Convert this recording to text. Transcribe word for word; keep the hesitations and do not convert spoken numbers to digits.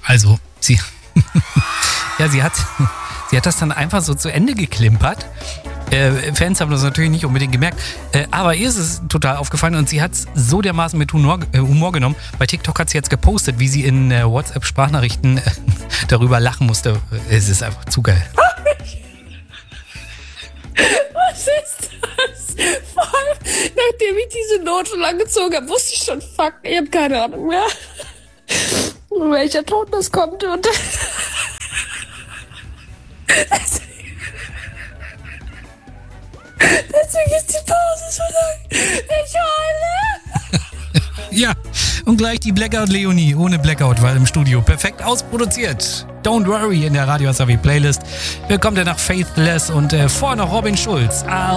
Also, sie, ja, sie hat, sie hat das dann einfach so zu Ende geklimpert. Äh, Fans haben das natürlich nicht unbedingt gemerkt, äh, aber ihr ist es total aufgefallen und sie hat es so dermaßen mit Humor, äh, Humor genommen. Bei TikTok hat sie jetzt gepostet, wie sie in äh, WhatsApp-Sprachnachrichten äh, darüber lachen musste. Es ist einfach zu geil. Was ist das? Vor allem, nachdem ich diese Note lang gezogen habe, wusste ich schon, fuck, ich habe keine Ahnung mehr, welcher Ton das kommt. Und deswegen ist die Pause so lang. Ich heule. Ja, und gleich die Blackout Leonie ohne Blackout, weil im Studio perfekt ausproduziert. Don't worry in der Radio Wasabi Playlist. Willkommen danach Faithless und äh, vorher noch Robin Schulz. I'll